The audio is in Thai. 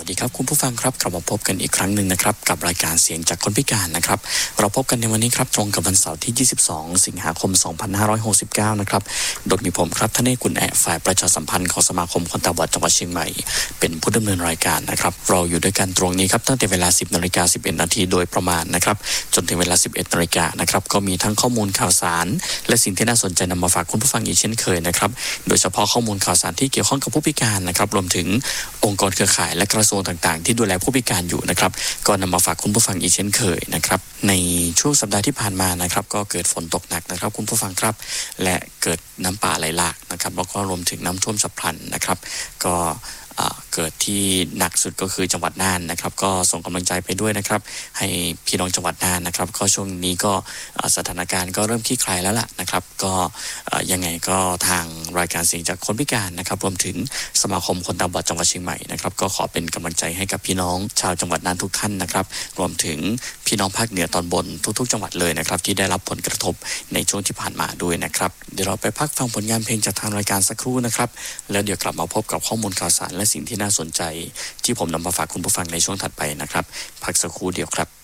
วัสดีครับคุณผู้ฟังครับกลับมาพบกันอีกครั้งหนึ่งนะครับกับรายการเสียงจากคนพิการนะครับเราพบกันในวันนี้ครับตรงกับวันเสาร์ที่22สิงหาคม2569นะครับโดยมีผมครับท่านเอกคุณแอะฝ่ายประชาสัมพันธ์ของสมาคมคนตาบอดจังหวัดเชียงใหม่เป็นผู้ดำเนินรายการนะครับเราอยู่ด้วยกันตรงนี้ครับตั้งแต่เวลา 10:11 นาทีโดยประมาณนะครับจนถึงเวลา 11 นาฬิกานะครับก็มีทั้งข้อมูลข่าวสารและสิ่งที่น่าสนใจนำมาฝากคุณผู้ฟังอีกเช่นเคยนะครับโดยเฉพาะข้อมูลข่าวสารที่เกี่ยวข้องกับผู้พิการนะครับรวมถึงองค์กรเครือข่ายและกระทรวงต่างๆที่ดูแลผู้พิการอยู่นะครับก็นำมาฝากคุณผู้ฟังอีกเช่นเคยนะครับในช่วงสัปดาห์ที่ผ่านมานะครับก็เกิดฝนตกหนักนะครับคุณผู้ฟังครับและเกิดน้ำป่าไหลหลากนะครับแล้วก็รวมถึงน้ำท่วมฉับพลันนะครับก็เกิดที่หนักสุดก็คือจังหวัดน่านนะครับก็ส่งกำลังใจไปด้วยนะครับให้พี่น้องจังหวัดน่านนะครับก็ช่วงนี้ก็สถานการณ์ก็เริ่มคลี่คลายแล้วล่ะนะครับก็ยังไงก็ทางรายการเสียงจากคนพิการนะครับรวมถึงสมาคมคนตาบอดจังหวัดเชียงใหม่นะครับก็ขอเป็นกำลังใจให้กับพี่น้องชาวจังหวัดน่านทุกท่านนะครับรวมถึงพี่น้องภาคเหนือตอนบนทุกๆจังหวัดเลยนะครับที่ได้รับผลกระทบในช่วงที่ผ่านมาด้วยนะครับเดี๋ยวเราไปพักฟังผลงานเพลงจากทางรายการสักครู่นะครับแล้วเดี๋ยวกลับมาพบกับข้อมูลข่าวสารและสิ่งที่น่าสนใจที่ผมนำมาฝากคุณผู้ฟังในช่วงถัดไปนะครับพักสักครู่เดียวครับ